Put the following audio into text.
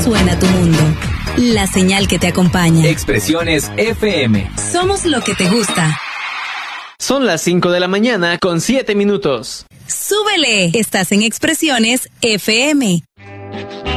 suena tu mundo. La señal que te acompaña. Expresiones FM. Somos lo que te gusta. Son las 5 de la mañana con 7 minutos. ¡Súbele! Estás en Expresiones FM.